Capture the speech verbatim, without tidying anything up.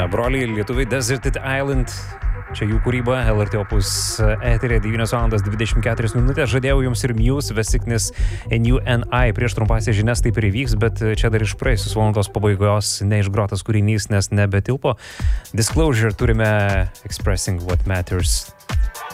broliai lietuviai Deserted Island. Čia jų kūryba, L R T Opus eterė, devynios valandos dvidešimt keturios minutės. Žadėjau jums ir Muse, The Sickness and U N I. Prieš trumpąsias žinias taip ir įvyks, bet čia dar iš praėjusios valandos pabaigos neišgrotas kūrinys, nes nebetilpo. Disclosure turime Expressing What Matters.